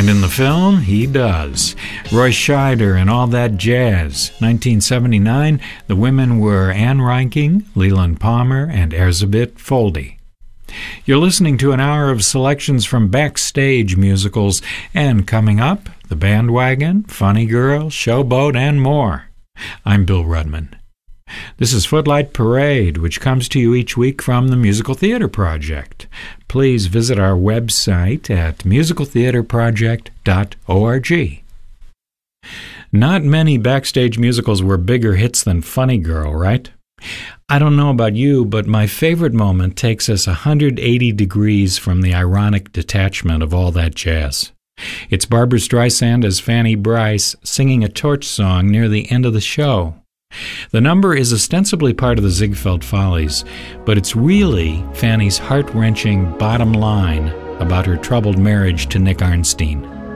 And in the film, he does. Roy Scheider and All That Jazz. 1979, the women were Ann Reinking, Leland Palmer, and Erzsébet Foldy. You're listening to an hour of selections from backstage musicals, and coming up, The Bandwagon, Funny Girl, Showboat, and more. I'm Bill Rudman. This is Footlight Parade, which comes to you each week from the Musical Theater Project. Please visit our website at musicaltheaterproject.org. Not many backstage musicals were bigger hits than Funny Girl, right? I don't know about you, but my favorite moment takes us 180 degrees from the ironic detachment of All That Jazz. It's Barbra Streisand as Fanny Brice singing a torch song near the end of the show. The number is ostensibly part of the Ziegfeld Follies, but it's really Fanny's heart-wrenching bottom line about her troubled marriage to Nick Arnstein.